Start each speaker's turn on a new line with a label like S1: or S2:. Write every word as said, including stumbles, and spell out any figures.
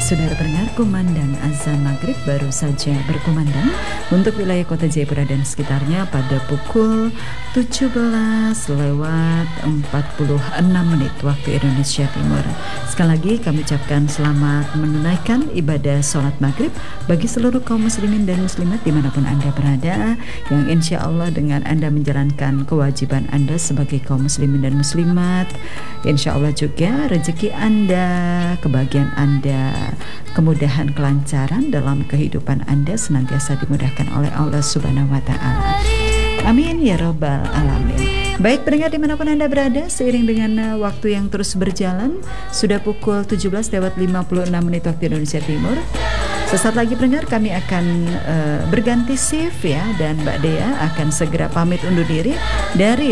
S1: Saudara pendengar, kumandang azan maghrib baru saja berkumandang untuk wilayah kota Jayapura dan sekitarnya pada pukul tujuh belas lewat empat puluh enam menit waktu Indonesia Timur. Sekali lagi kami ucapkan selamat menunaikan ibadah sholat maghrib bagi seluruh kaum muslimin dan muslimat dimanapun Anda berada, yang insya Allah dengan Anda menjalankan kewajiban Anda sebagai kaum muslimin dan muslimat, insya Allah juga rezeki Anda, kebahagiaan Anda, kemudahan kelancaran dalam kehidupan Anda senantiasa dimudahkan oleh Allah Subhanahu wa Ta'ala. Amin ya Rabbal Alamin. Baik pendengar dimanapun Anda berada, seiring dengan uh, waktu yang terus berjalan, sudah pukul tujuh belas lewat lima puluh enam menit waktu Indonesia Timur. Sesaat lagi pendengar kami akan uh, berganti shift ya, dan Mbak Dea akan segera pamit undur diri dari